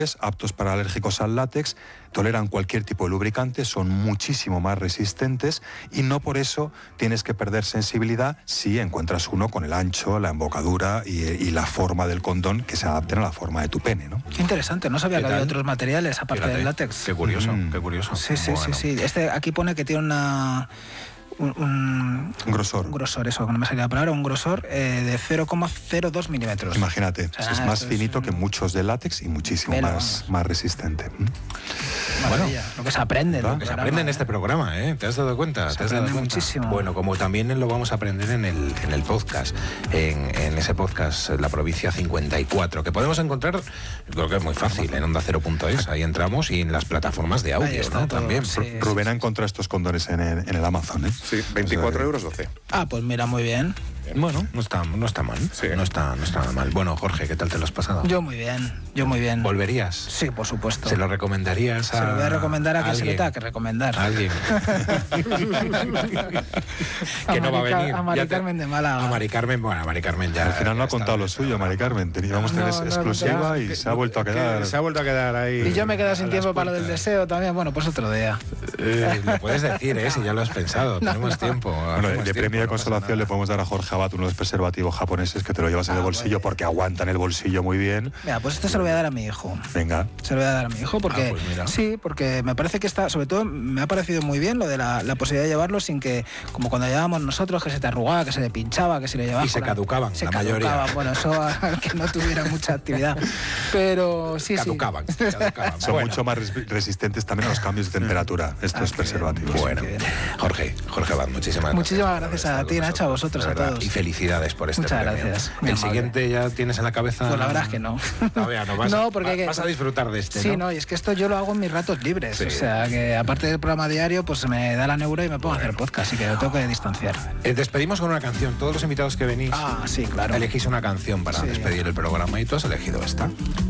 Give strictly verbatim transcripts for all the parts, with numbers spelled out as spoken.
aptos para alérgicos al látex, toleran cualquier tipo de lubricante, son muchísimo más resistentes y no por eso tienes que perder sensibilidad si encuentras uno con el ancho, la embocadura y, y la forma del condón que se adapten a la forma de tu pene, ¿no? Qué interesante, no sabía que había otros materiales aparte Fíjate, del látex. Qué curioso, Mm. qué curioso. Sí, sí, Bueno. sí, sí. Este aquí pone que tiene una... Un, un, Un grosor. Un grosor, eso, que no me salía la palabra, un grosor eh, de cero coma cero dos milímetros. Imagínate, O sea, es más esto finito es un- que muchos de látex y muchísimo Velo, más, vamos. más resistente. Maravilla, lo que se aprende. ¿verdad? lo Que que se aprende en este programa, ¿eh? ¿Te has dado cuenta? Se ¿Te has dado aprende cuenta? muchísimo. Bueno, como también lo vamos a aprender en el, en el podcast, en, en ese podcast, La Provincia cincuenta y cuatro, que podemos encontrar, creo que es muy fácil, en onda cero punto es, ahí entramos, y en las plataformas de Ahí audio, está ¿no? todo, También. sí. Rubén ha encontrado estos condones en el, en el Amazon, ¿eh? Sí, veinticuatro euros doce. Ah, pues mira, muy bien. Bueno, no está, no está mal, Sí. no está, no está nada mal. Bueno, Jorge, ¿qué tal te lo has pasado? Yo muy bien, yo muy bien. ¿Volverías? Sí, por supuesto. ¿Se lo recomendarías a Se lo voy a recomendar a quien se lo alguien? tenga que recomendar. A alguien. A que no va a Mari Car- venir. a Mari Ya te- Carmen de Málaga. A Mari Carmen, bueno, a Mari Carmen ya. Al final no ha ya contado está lo en suyo, este Mari Carmen. Teníamos No, tres no, exclusiva ya. y se ha vuelto a quedar. Se ha vuelto a quedar ahí. Y yo me quedo a sin las tiempo para lo del puertas. deseo también. Bueno, pues otro día. Eh, lo puedes decir, ¿eh? Si ya lo has pensado. Tenemos tiempo. Bueno, hacemos de tiempo, premio de no pasa consolación le nada. podemos dar a Jorge Abad unos preservativos japoneses que te lo llevas en el Ah, bolsillo vale. porque aguantan el bolsillo muy bien. Mira, pues esto se lo voy a dar a mi hijo. Venga. Se lo voy a dar a mi hijo porque Ah, pues mira. sí, porque me parece que está, sobre todo me ha parecido muy bien lo de la, la posibilidad de llevarlo sin que, como cuando llevábamos nosotros, que se te arrugaba, que se le pinchaba, que se le llevaba. Y se caducaban, se la caducaban. mayoría. Bueno, eso al que no tuviera mucha actividad. Pero sí, Caducaban, sí. caducaban. Son Bueno. mucho más res- resistentes también a los cambios de temperatura, estos Ah, qué preservativos. bien. Bueno, Qué bien. Jorge, Jorge Abad, muchísimas gracias. Muchísimas por gracias haber a estado ti, con Nacho, a vosotros, de a verdad. todos. Y felicidades por este Muchas premio. gracias, muy El amable. siguiente ya tienes en la cabeza. Pues la verdad es que no. Todavía no, vas, No, a- porque hay que- vas a disfrutar de este, Sí, ¿no? no, y es que esto yo lo hago en mis ratos libres. Sí. O sea, que aparte del programa diario, pues se me da la neura y me pongo a hacer podcast, así que lo tengo que distanciar. Eh, despedimos con una canción. Todos los invitados que venís, Ah, sí, claro. elegís una canción para Sí. despedir el programa y tú has elegido esta.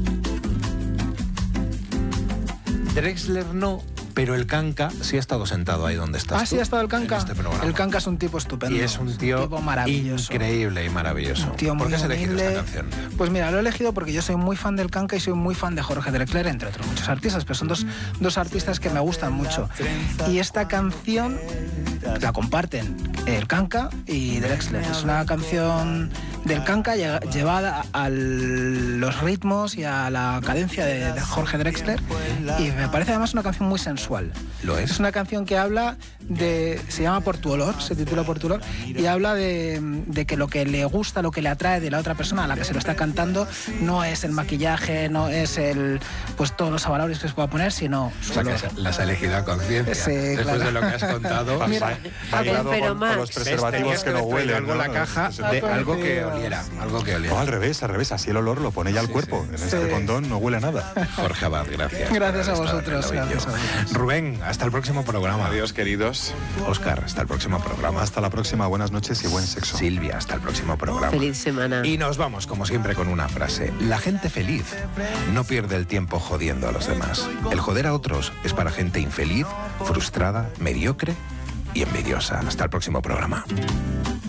Drexler no, pero el Canca sí ha estado sentado ahí donde estás Ah, sí tú, ha estado el en Canca. este programa. El Canca es un tipo estupendo. Y es un tío maravilloso. increíble y maravilloso. Un tío ¿Por muy qué has elegido humilde. esta canción? Pues mira, lo he elegido porque yo soy muy fan del Canca y soy muy fan de Jorge Drexler, entre otros muchos artistas, pero son dos, dos artistas que me gustan mucho. Y esta canción la comparten el Canca y Drexler. Es una canción del Canca lle- llevada a los ritmos y a la cadencia de, de Jorge Drexler, y me parece además una canción muy sensual. ¿Lo es? Es una canción que habla de... se llama Por tu olor, se titula Por tu olor, y habla de, de que lo que le gusta, lo que le atrae de la otra persona a la que se lo está cantando no es el maquillaje, no es el pues todos los avalores que se pueda poner, sino su O sea, que olor. las- las has elegido a conciencia. Sí, Después claro. de lo que has contado. Va- Mira, va- bailado con, pero con los Max. preservativos Tenías que no despedir huelen. algo en ¿no? la caja Los de Ah, algo que tío. oliera. Algo que oliera. No, al revés, al revés. Así el olor lo pone ya al Sí, cuerpo. sí. En este Sí. condón no huele a nada. Jorge Abad, gracias. Gracias por a haber estado vosotros, en el gracias a vídeo. vosotros. Rubén, hasta el próximo programa. Adiós, queridos. Óscar, hasta el próximo programa. Hasta la próxima. Buenas noches y buen sexo. Silvia, hasta el próximo programa. Feliz semana. Y nos vamos, como siempre, con una frase. La gente feliz no pierde el tiempo jodiendo a los demás. El joder a otros es para gente infeliz, frustrada, mediocre y envidiosa. Hasta el próximo programa.